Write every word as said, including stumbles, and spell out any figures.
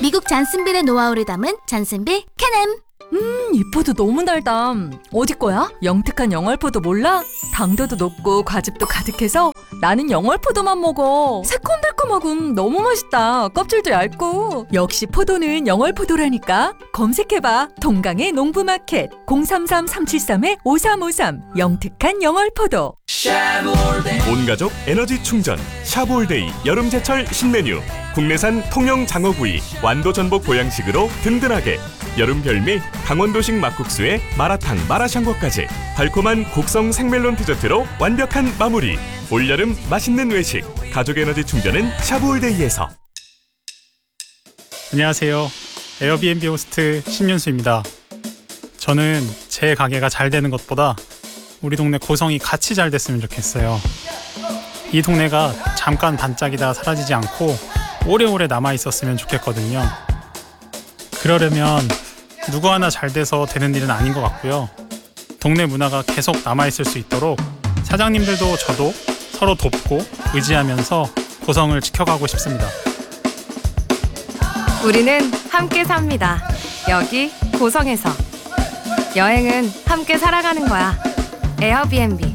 미국 잔슨빌의 노하우를 담은 잔슨빌 캔엠. 음, 이 포도 너무 달다. 어디 거야? 영특한 영월포도 몰라? 당도도 높고 과즙도 가득해서 나는 영월포도만 먹어. 새콤달콤하고 너무 맛있다. 껍질도 얇고. 역시 포도는 영월포도라니까. 검색해봐. 동강의 농부마켓 공삼삼 삼칠삼 오삼오삼 영특한 영월포도. 온가족 에너지 충전 샤볼데이 여름제철 신메뉴. 국내산 통영 장어구이 완도 전복 보양식으로 든든하게. 여름 별미 강원도식 막국수에 마라탕 마라샹궈까지 달콤한 곡성 생멜론 디저트로 완벽한 마무리. 올여름 맛있는 외식 가족 에너지 충전은 샤볼데이에서. 안녕하세요. 에어비앤비 호스트 신윤수입니다. 저는 제 가게가 잘 되는 것보다 우리 동네 고성이 같이 잘 됐으면 좋겠어요. 이 동네가 잠깐 반짝이다 사라지지 않고 오래오래 남아있었으면 좋겠거든요. 그러려면 누구 하나 잘 돼서 되는 일은 아닌 것 같고요. 동네 문화가 계속 남아있을 수 있도록 사장님들도 저도 서로 돕고 의지하면서 고성을 지켜가고 싶습니다. 우리는 함께 삽니다. 여기 고성에서. 여행은 함께 살아가는 거야. 에어비앤비.